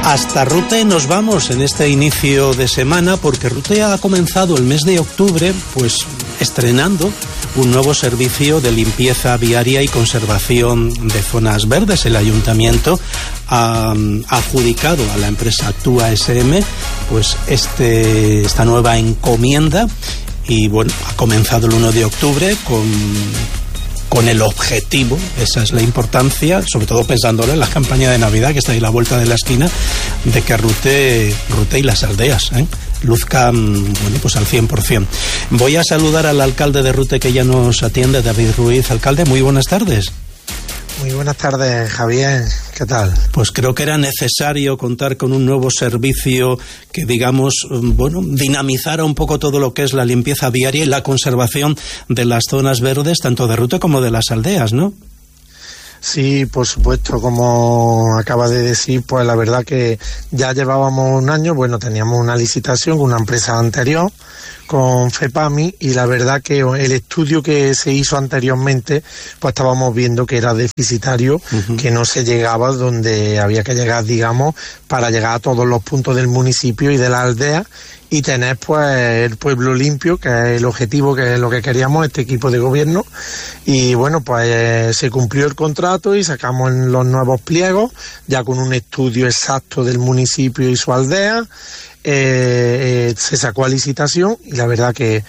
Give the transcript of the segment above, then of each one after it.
Hasta Rute nos vamos en este inicio de semana, porque Rute ha comenzado el mes de octubre pues estrenando un nuevo servicio de limpieza viaria y conservación de zonas verdes. El ayuntamiento ha adjudicado a la empresa Actúa SM pues esta nueva encomienda, y bueno, ha comenzado el 1 de octubre con el objetivo, esa es la importancia, sobre todo pensándolo en la campaña de Navidad que está ahí a la vuelta de la esquina, de que Rute y las aldeas luzcan pues al 100%. Voy a saludar al alcalde de Rute que ya nos atiende, David Ruiz. Alcalde, muy buenas tardes. Muy buenas tardes, Javier. ¿Qué tal? Pues creo que era necesario contar con un nuevo servicio que, digamos, dinamizara un poco todo lo que es la limpieza viaria y la conservación de las zonas verdes, tanto de Rute como de las aldeas, ¿no? Sí, por supuesto, como acaba de decir, pues la verdad que ya llevábamos un año, teníamos una licitación con una empresa anterior, con FEPAMI, y la verdad que el estudio que se hizo anteriormente, pues estábamos viendo que era deficitario, que no se llegaba donde había que llegar, digamos, para llegar a todos los puntos del municipio y de la aldea, y tener pues el pueblo limpio, que es el objetivo, que es lo que queríamos este equipo de gobierno. Y bueno, pues se cumplió el contrato y sacamos los nuevos pliegos, ya con un estudio exacto del municipio y su aldea. Se sacó a licitación y la verdad que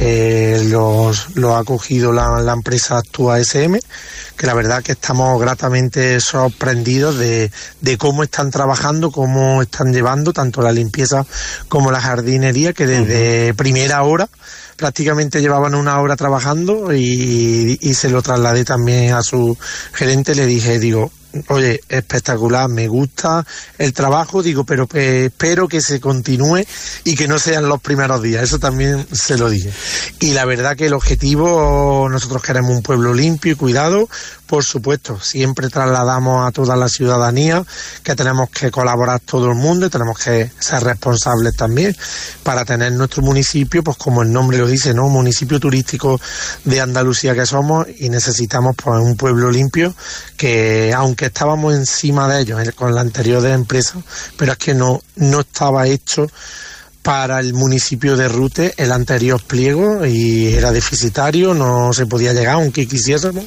lo ha cogido la empresa Actúa SM, que la verdad que estamos gratamente sorprendidos de cómo están trabajando, cómo están llevando tanto la limpieza como la jardinería, que desde primera hora prácticamente llevaban una hora trabajando, y se lo trasladé también a su gerente. Le dije, oye, espectacular, me gusta el trabajo, pero espero que se continúe y que no sean los primeros días. Eso también se lo dije. Y la verdad que el objetivo, nosotros queremos un pueblo limpio y cuidado. Por supuesto, siempre trasladamos a toda la ciudadanía que tenemos que colaborar todo el mundo, y tenemos que ser responsables también para tener nuestro municipio, pues como el nombre lo dice, ¿no? Municipio turístico de Andalucía que somos, y necesitamos pues un pueblo limpio, que aunque estábamos encima de ellos con la anterior empresa, pero es que no estaba hecho para el municipio de Rute el anterior pliego, y era deficitario, no se podía llegar aunque quisiésemos,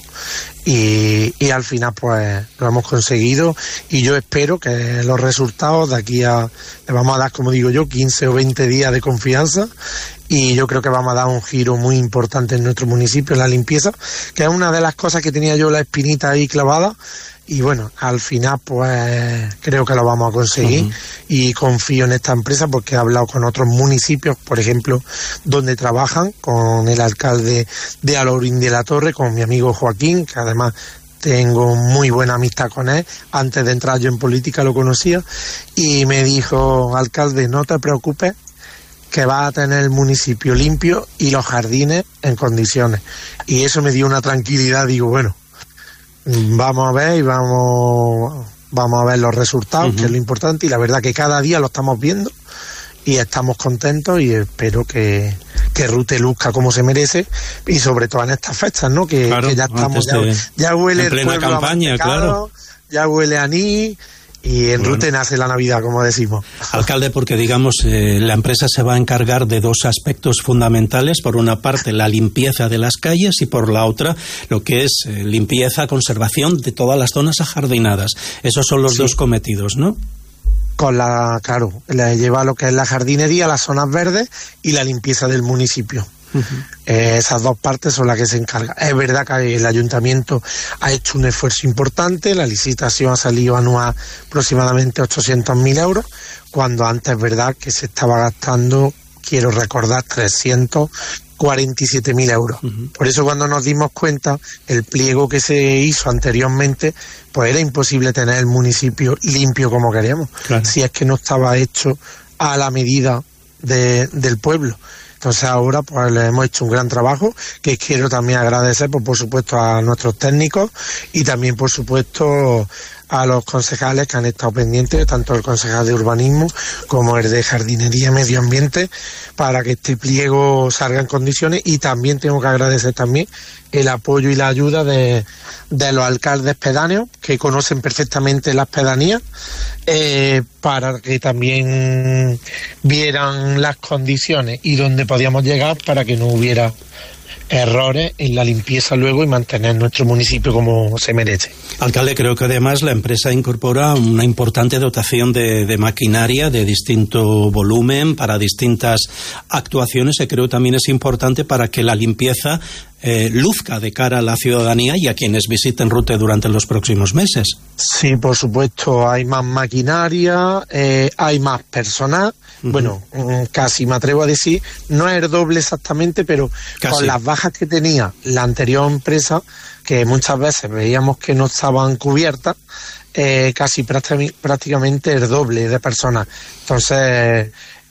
y al final pues lo hemos conseguido, y yo espero que los resultados de aquí le vamos a dar, como digo yo, 15 o 20 días de confianza, y yo creo que vamos a dar un giro muy importante en nuestro municipio, en la limpieza, que es una de las cosas que tenía yo la espinita ahí clavada. Y bueno, al final pues creo que lo vamos a conseguir, y confío en esta empresa porque he hablado con otros municipios, por ejemplo, donde trabajan, con el alcalde de Alhaurín de la Torre, con mi amigo Joaquín, que además tengo muy buena amistad con él. Antes de entrar yo en política lo conocía, y me dijo, alcalde, no te preocupes, que va a tener el municipio limpio y los jardines en condiciones. Y eso me dio una tranquilidad. Bueno, vamos a ver y vamos a ver los resultados, que es lo importante, y la verdad que cada día lo estamos viendo y estamos contentos, y espero que Rute luzca como se merece, y sobre todo en estas fechas, ¿no? Claro, que ya estamos, ya huele en plena campaña, claro. Ya huele a anís. Y en Rute nace la Navidad, como decimos. Alcalde, porque digamos, la empresa se va a encargar de dos aspectos fundamentales. Por una parte, la limpieza de las calles, y por la otra, lo que es conservación de todas las zonas ajardinadas. Esos son los dos cometidos, ¿no? Claro, le lleva lo que es la jardinería, las zonas verdes y la limpieza del municipio. Esas dos partes son las que se encargan. Es verdad que el ayuntamiento ha hecho un esfuerzo importante, la licitación ha salido anual aproximadamente 800.000 euros, cuando antes es verdad que se estaba gastando, quiero recordar, 347.000 euros. Por eso cuando nos dimos cuenta, el pliego que se hizo anteriormente, pues era imposible tener el municipio limpio como queríamos, si es que no estaba hecho a la medida del pueblo. Entonces ahora pues le hemos hecho un gran trabajo, que quiero también agradecer por supuesto a nuestros técnicos, y también por supuesto a los concejales que han estado pendientes, tanto el concejal de urbanismo como el de jardinería y medio ambiente, para que este pliego salga en condiciones. Y también tengo que agradecer también el apoyo y la ayuda de los alcaldes pedáneos, que conocen perfectamente las pedanías, para que también vieran las condiciones y dónde podíamos llegar para que no hubiera errores en la limpieza luego y mantener nuestro municipio como se merece. Alcalde, creo que además la empresa incorpora una importante dotación de maquinaria de distinto volumen para distintas actuaciones, que creo también es importante para que la limpieza luzca de cara a la ciudadanía y a quienes visiten Rute durante los próximos meses. Sí, por supuesto, hay más maquinaria, hay más personal. Bueno, casi me atrevo a decir, no es el doble exactamente, pero casi. Con las bajas que tenía la anterior empresa, que muchas veces veíamos que no estaban cubiertas, casi prácticamente el doble de personas. Entonces,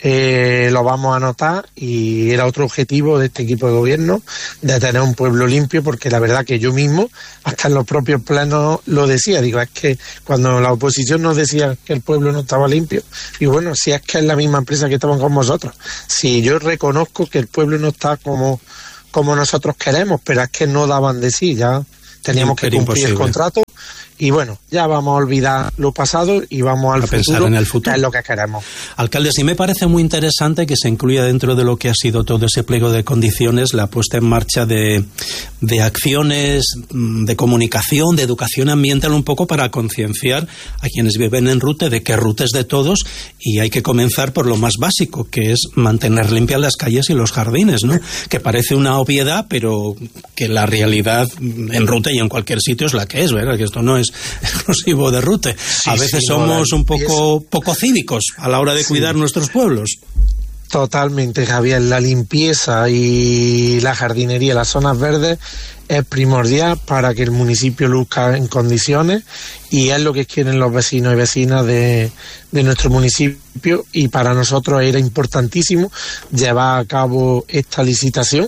lo vamos a notar, y era otro objetivo de este equipo de gobierno, de tener un pueblo limpio, porque la verdad que yo mismo, hasta en los propios plenos lo decía, digo, es que cuando la oposición nos decía que el pueblo no estaba limpio, y bueno, si es que es la misma empresa que estaban con vosotros, si yo reconozco que el pueblo no está como nosotros queremos, pero es que no daban de sí, ya teníamos que cumplir el contrato. Y bueno, ya vamos a olvidar lo pasado y vamos al futuro, en el futuro, que es lo que queremos. Alcalde, sí me parece muy interesante que se incluya dentro de lo que ha sido todo ese pliego de condiciones la puesta en marcha de acciones de comunicación, de educación ambiental, un poco para concienciar a quienes viven en Rute de que Rute es de todos y hay que comenzar por lo más básico, que es mantener limpias las calles y los jardines, ¿no? Que parece una obviedad, pero que la realidad en Rute y en cualquier sitio es la que es, ¿verdad? Que esto no es exclusivo de Rute. Sí, a veces somos un poco cívicos a la hora de cuidar nuestros pueblos. Totalmente, Javier. La limpieza y la jardinería, las zonas verdes, es primordial para que el municipio luzca en condiciones, y es lo que quieren los vecinos y vecinas de nuestro municipio, y para nosotros era importantísimo llevar a cabo esta licitación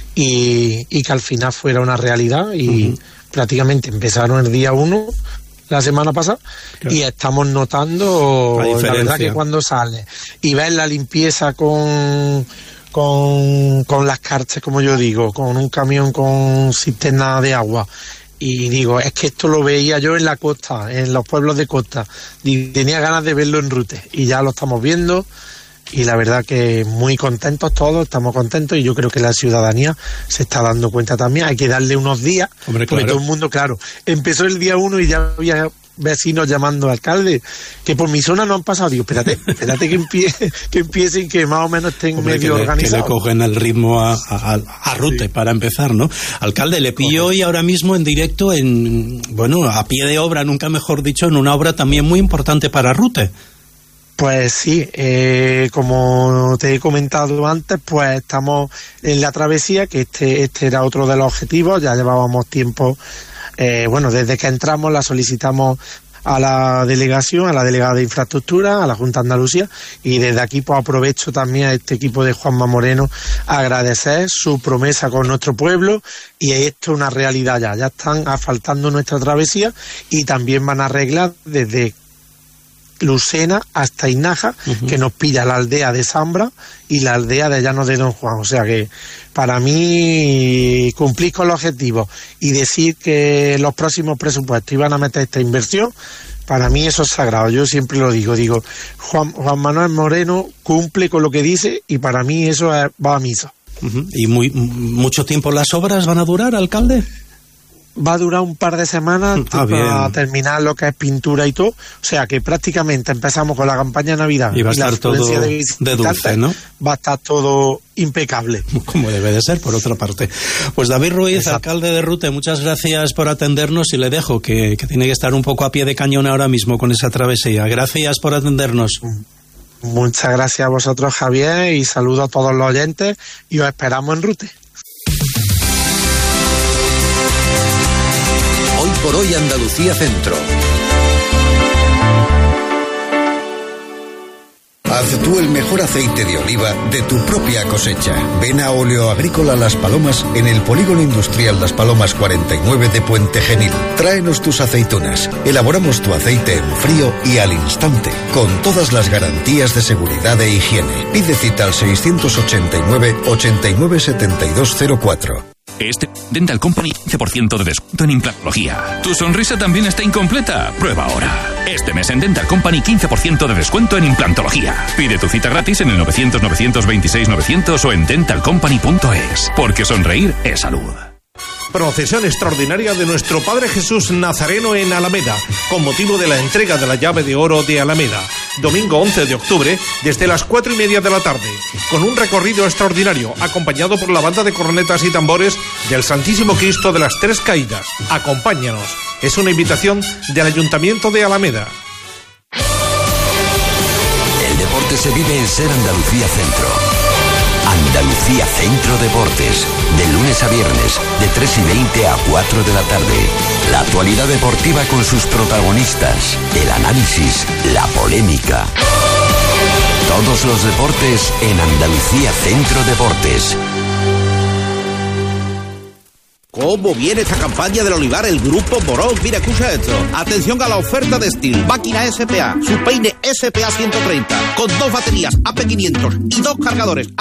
y que al final fuera una realidad, y prácticamente empezaron el día 1 la semana pasada, claro. Y estamos notando la verdad que cuando sale y ves la limpieza con las carches, como yo digo, con un camión con cisterna de agua, y digo, es que esto lo veía yo en la costa, en los pueblos de costa, y tenía ganas de verlo en Rute, y ya lo estamos viendo. Y la verdad que muy contentos todos, estamos contentos, y yo creo que la ciudadanía se está dando cuenta también. Hay que darle unos días, porque todo el mundo, claro, empezó el día 1 y ya había vecinos llamando al alcalde, que por mi zona no han pasado. Digo, espérate que empiecen, que más o menos estén medio organizados. Que le cogen el ritmo a Rute, sí, para empezar, ¿no? Alcalde, le pillo hoy ahora mismo en directo, a pie de obra, nunca mejor dicho, en una obra también muy importante para Rute. Pues sí, como te he comentado antes, pues estamos en la travesía, que este era otro de los objetivos. Ya llevábamos tiempo, desde que entramos la solicitamos a la delegación, a la delegada de infraestructura, a la Junta de Andalucía, y desde aquí pues aprovecho también a este equipo de Juanma Moreno a agradecer su promesa con nuestro pueblo, y esto es una realidad ya están asfaltando nuestra travesía, y también van a arreglar desde Lucena hasta Inaja, que nos pilla la aldea de Zambra y la aldea de Llanos de Don Juan. O sea que para mí cumplir con los objetivos y decir que los próximos presupuestos iban a meter esta inversión, para mí eso es sagrado. Yo siempre lo digo, Juan Manuel Moreno cumple con lo que dice, y para mí eso va a misa. ¿Y mucho tiempo las obras van a durar, alcalde? Va a durar un par de semanas para terminar lo que es pintura y todo. O sea que prácticamente empezamos con la campaña de Navidad. Y va a estar todo de dulce, ¿no? Va a estar todo impecable. Como debe de ser, por otra parte. Pues David Ruiz, exacto, alcalde de Rute, muchas gracias por atendernos, y le dejo que tiene que estar un poco a pie de cañón ahora mismo con esa travesía. Gracias por atendernos. Muchas gracias a vosotros, Javier, y saludo a todos los oyentes, y os esperamos en Rute. Hoy por hoy Andalucía Centro. Haz tú el mejor aceite de oliva de tu propia cosecha. Ven a Óleo Agrícola Las Palomas en el Polígono Industrial Las Palomas 49 de Puente Genil. Tráenos tus aceitunas. Elaboramos tu aceite en frío y al instante, con todas las garantías de seguridad e higiene. Pide cita al 689 89 7204. Dental Company, 15% de descuento en implantología. ¿Tu sonrisa también está incompleta? Prueba ahora. Este mes en Dental Company, 15% de descuento en implantología. Pide tu cita gratis en el 900-926-900 o en dentalcompany.es. Porque sonreír es salud. Procesión extraordinaria de nuestro Padre Jesús Nazareno en Alameda, con motivo de la entrega de la llave de oro de Alameda. Domingo 11 de octubre, desde las 4:30 de la tarde, con un recorrido extraordinario, acompañado por la banda de cornetas y tambores del Santísimo Cristo de las Tres Caídas. Acompáñanos. Es una invitación del Ayuntamiento de Alameda. El deporte se vive en Ser Andalucía Centro. Andalucía Centro Deportes, de lunes a viernes, de 3:20 a 4 de la tarde. La actualidad deportiva con sus protagonistas, el análisis, la polémica. Todos los deportes en Andalucía Centro Deportes. ¿Cómo viene esta campaña del olivar? El Grupo Morón. Mira, escucha esto. Atención a la oferta de Steel. Máquina SPA. Su peine SPA 130. Con 2 baterías AP500 y 2 cargadores